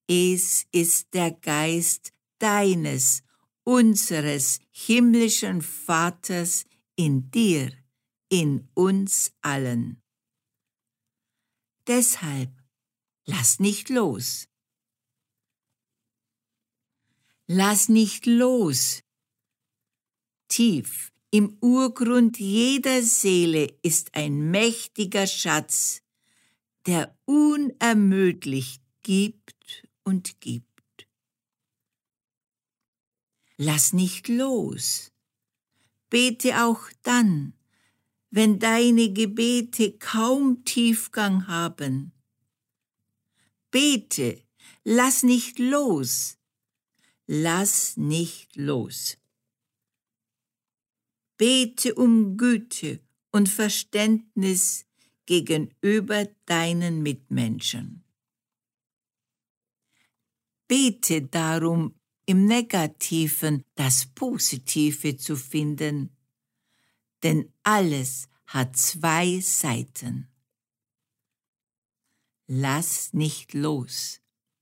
Es ist der Geist deines, unseres himmlischen Vaters in dir, in uns allen. Deshalb lass nicht los. Lass nicht los. Tief im Urgrund jeder Seele ist ein mächtiger Schatz, der unermüdlich gibt und gibt. Lass nicht los. Bete auch dann, wenn deine Gebete kaum Tiefgang haben. Bete, lass nicht los. Lass nicht los. Bete um Güte und Verständnis gegenüber deinen Mitmenschen. Bete darum, im Negativen das Positive zu finden, denn alles hat zwei Seiten. Lass nicht los.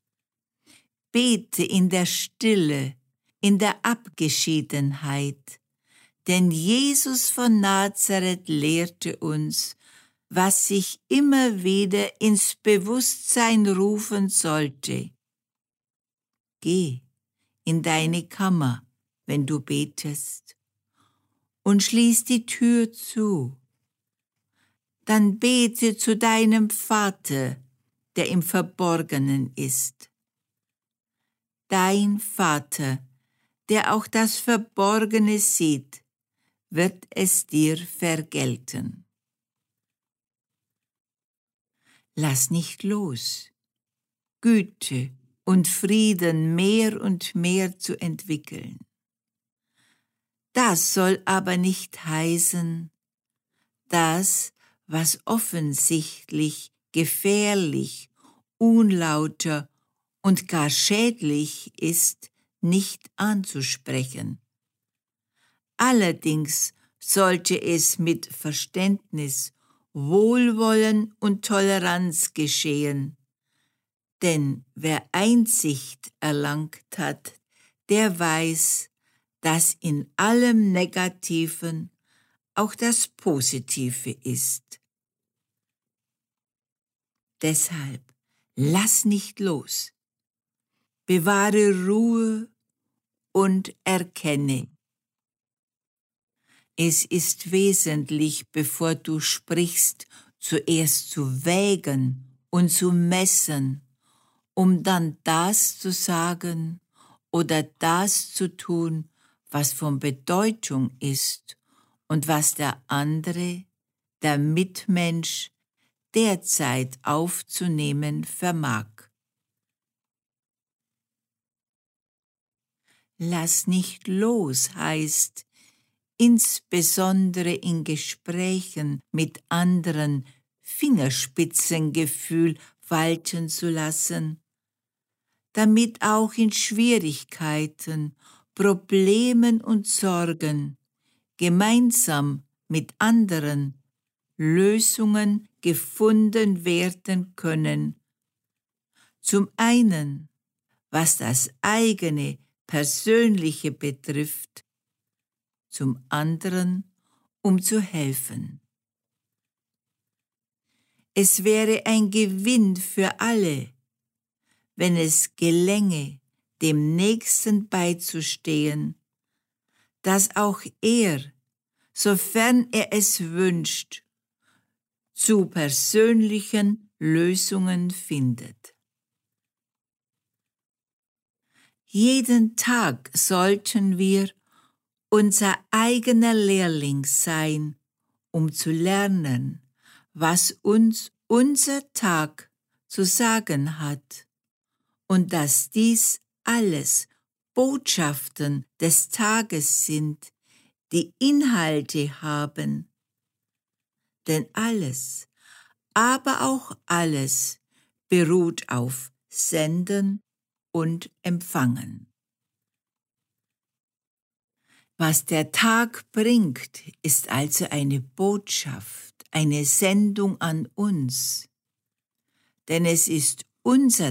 Bete in der Stille, in der Abgeschiedenheit, denn Jesus von Nazareth lehrte uns, was sich immer wieder ins Bewusstsein rufen sollte. Geh in deine Kammer, wenn du betest, und schließ die Tür zu. Dann bete zu deinem Vater, der im Verborgenen ist. Dein Vater, der auch das Verborgene sieht, wird es dir vergelten. Lass nicht los. Güte und Frieden mehr und mehr zu entwickeln. Das soll aber nicht heißen, das, was offensichtlich gefährlich, unlauter und gar schädlich ist, nicht anzusprechen. Allerdings sollte es mit Verständnis, Wohlwollen und Toleranz geschehen, denn wer Einsicht erlangt hat, der weiß, dass in allem Negativen auch das Positive ist. Deshalb lass nicht los. Bewahre Ruhe und erkenne. Es ist wesentlich, bevor du sprichst, zuerst zu wägen und zu messen, um dann das zu sagen oder das zu tun, was von Bedeutung ist und was der andere, der Mitmensch, derzeit aufzunehmen vermag. Lass nicht los heißt, insbesondere in Gesprächen mit anderen Fingerspitzengefühl walten zu lassen, damit auch in Schwierigkeiten, Problemen und Sorgen gemeinsam mit anderen Lösungen gefunden werden können. Zum einen, was das eigene Persönliche betrifft, zum anderen, um zu helfen. Es wäre ein Gewinn für alle, wenn es gelänge, dem Nächsten beizustehen, dass auch er, sofern er es wünscht, zu persönlichen Lösungen findet. Jeden Tag sollten wir unser eigener Lehrling sein, um zu lernen, was uns unser Tag zu sagen hat, und dass dies alles Botschaften des Tages sind, die Inhalte haben. Denn alles, aber auch alles, beruht auf Senden und Empfangen. Was der Tag bringt, ist also eine Botschaft, eine Sendung an uns. Denn es ist unser